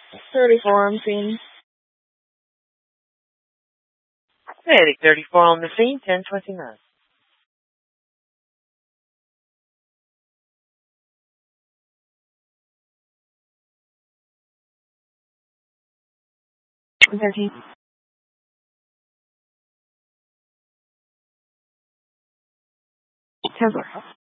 34 on scene. Medic 34 on the scene, 1029. Thirteen. Tesla.